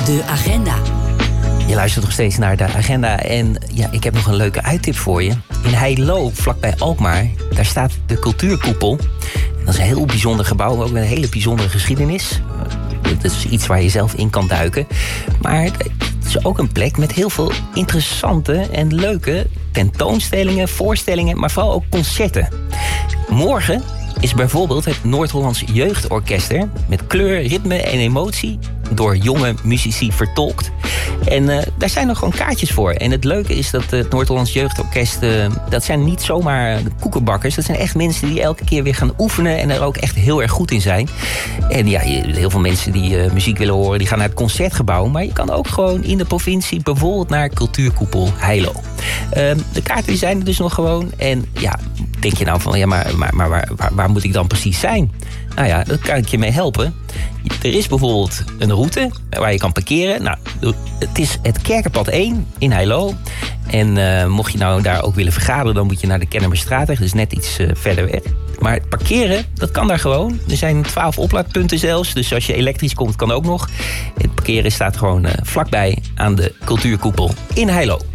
De agenda. Je luistert nog steeds naar de agenda en ja, ik heb nog een leuke uittip voor je. In Heilo, vlakbij Alkmaar, daar staat de Cultuurkoepel. Dat is een heel bijzonder gebouw, ook met een hele bijzondere geschiedenis. Dat is iets waar je zelf in kan duiken. Maar het is ook een plek met heel veel interessante en leuke tentoonstellingen, voorstellingen, maar vooral ook concerten. Morgen is bijvoorbeeld het Noord-Hollands Jeugdorkester met kleur, ritme en emotie door jonge muzici vertolkt. En daar zijn er gewoon kaartjes voor. En het leuke is dat het Noord-Hollands Jeugdorkest, dat zijn niet zomaar koekenbakkers. Dat zijn echt mensen die elke keer weer gaan oefenen en er ook echt heel erg goed in zijn. En ja, heel veel mensen die muziek willen horen, die gaan naar het Concertgebouw. Maar je kan ook gewoon in de provincie bijvoorbeeld naar Cultuurkoepel Heilo. De kaarten die zijn er dus nog gewoon. En ja, denk je nou van, ja, maar waar moet ik dan precies zijn? Nou ja, daar kan ik je mee helpen. Er is bijvoorbeeld een route waar je kan parkeren. Nou, het is het Kerkenpad 1 in Heilo. En mocht je nou daar ook willen vergaderen, dan moet je naar de Kennemerstraatweg. Dat is net iets verder weg. Maar parkeren, dat kan daar gewoon. Er zijn 12 oplaadpunten zelfs. Dus als je elektrisch komt, kan ook nog. Het parkeren staat gewoon vlakbij aan de Cultuurkoepel in Heilo.